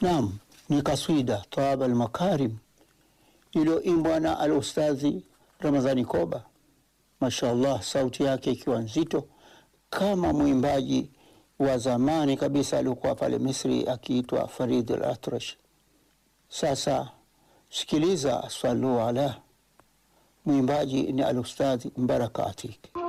Naam, ni kaswida Tawaba al-Makarim iliyoimbwa na al-Ustadhi Ramadhani Koba, mashaallah, sauti yake ikiwa nzito kama mwimbaji wa zamani kabisa alikuwa pale Misri akiitwa Farid al-Atrash. Sasa sikiliza, sallu ala, mwimbaji ni al-Ustadhi Mbaraka Atik.